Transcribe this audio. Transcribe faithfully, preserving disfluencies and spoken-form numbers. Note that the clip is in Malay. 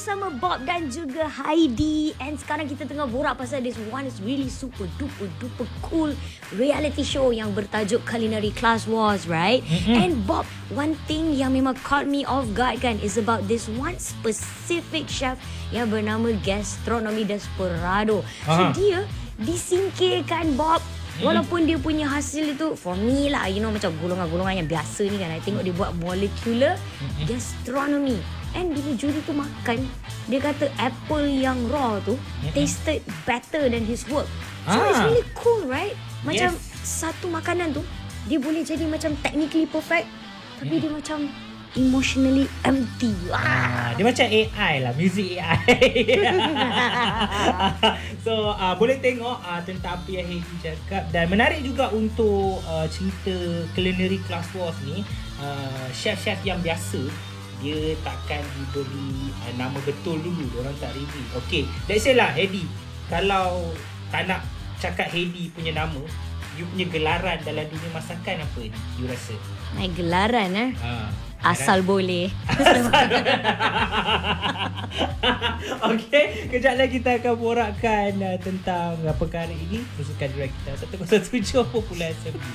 bersama Bob dan juga Heidi. And sekarang kita tengah borak pasal this one is really super duper duper cool reality show yang bertajuk Culinary Class Wars, right? Mm-hmm. And Bob, one thing yang memang caught me off guard kan is about this one specific chef yang bernama Gastronomy Desperado. Aha. So dia disingkirkan, Bob. Walaupun dia punya hasil itu, for me lah, you know, macam golongan-golongan yang biasa ni kan, I tengok dia buat molecular gastronomy. And bila juri tu makan, dia kata apple yang raw tu tasted better than his work. So Ah. it's really cool, right? Macam Yes. satu makanan tu, dia boleh jadi macam technically perfect, tapi dia macam emotionally empty. Ah, dia macam A I lah, music A I. So uh, boleh tengok uh, tentang apa yang Heidi cakap. Dan menarik juga untuk uh, cerita Culinary Class Wars ni, uh, chef-chef yang biasa dia takkan diberi uh, nama betul dulu, diorang tak reveal. Okay, let's say lah Heidi, kalau tak nak cakap Heidi punya nama, you punya gelaran dalam dunia masakan apa ni you rasa? My gelaran eh. Ha. Asal boleh. Okey, kejap lagi kita akan borakkan uh, tentang uh, perkara ini. Teruskan direct kita seratus tujuh perpuluhan sembilan.